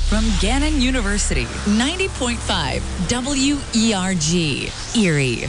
from Gannon University, 90.5 WERG, Erie.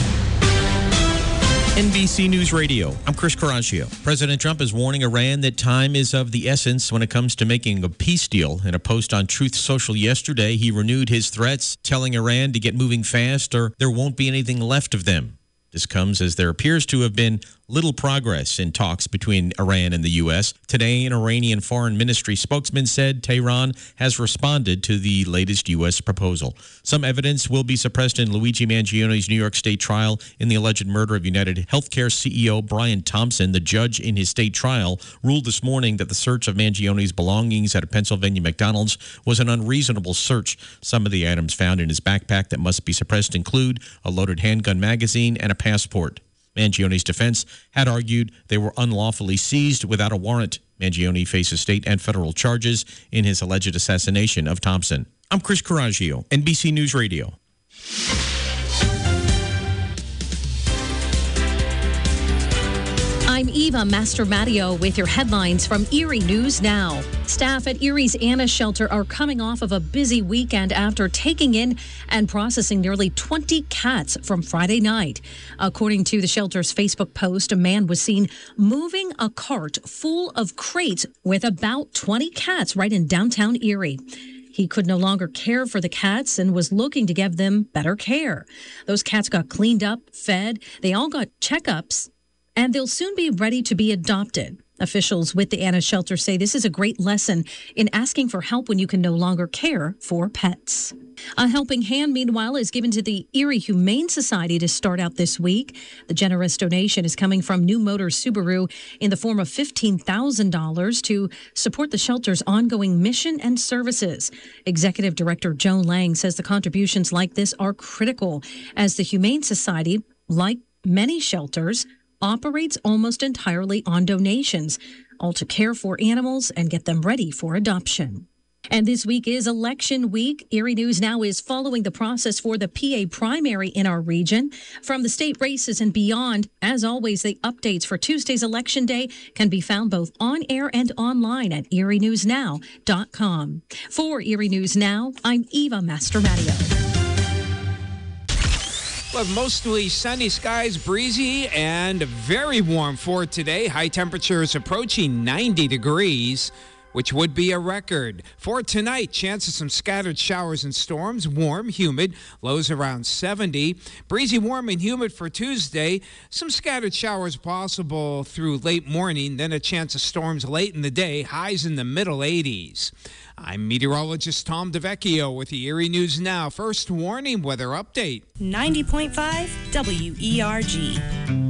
NBC News Radio. I'm Chris Caraccio. President Trump is warning Iran that time is of the essence when it comes to making a peace deal. In a post on Truth Social yesterday, he renewed his threats, telling Iran to get moving fast or there won't be anything left of them. This comes as there appears to have been little progress in talks between Iran and the U.S. Today, an Iranian foreign ministry spokesman said Tehran has responded to the latest U.S. proposal. Some evidence will be suppressed in Luigi Mangioni's New York State trial in the alleged murder of United Healthcare CEO Brian Thompson. The judge in his state trial ruled this morning that the search of Mangioni's belongings at a Pennsylvania McDonald's was an unreasonable search. Some of the items found in his backpack that must be suppressed include a loaded handgun magazine and a passport. Mangioni's defense had argued they were unlawfully seized without a warrant. Mangioni faces state and federal charges in his alleged assassination of Thompson. I'm Chris Caraccio, NBC News Radio. I'm Eva Mastromattio with your headlines from Erie News Now. Staff at Erie's Anna Shelter are coming off of a busy weekend after taking in and processing nearly 20 cats from Friday night. According to the shelter's Facebook post, a man was seen moving a cart full of crates with about 20 cats right in downtown Erie. He could no longer care for the cats and was looking to give them better care. Those cats got cleaned up, fed, they all got checkups, and they'll soon be ready to be adopted. Officials with the Anna Shelter say this is a great lesson in asking for help when you can no longer care for pets. A helping hand, meanwhile, is given to the Erie Humane Society to start out this week. The generous donation is coming from New Motors Subaru in the form of $15,000 to support the shelter's ongoing mission and services. Executive Director Joan Lang says the contributions like this are critical as the Humane Society, like many shelters, operates almost entirely on donations, all to care for animals and get them ready for adoption. And this week is election week. Erie News Now is following the process for the PA primary in our region. From the state races and beyond, as always, the updates for Tuesday's Election Day can be found both on air and online at erienewsnow.com. For Erie News Now, I'm Eva Mastromattio. We'll have mostly sunny skies, breezy, and very warm for today. High temperatures approaching 90 degrees, which would be a record. For tonight, chance of some scattered showers and storms. Warm, humid, lows around 70. Breezy, warm, and humid for Tuesday. Some scattered showers possible through late morning, then a chance of storms late in the day. Highs in the middle 80s. I'm meteorologist Tom DeVecchio with the Erie News Now. First warning weather update. 90.5 WERG.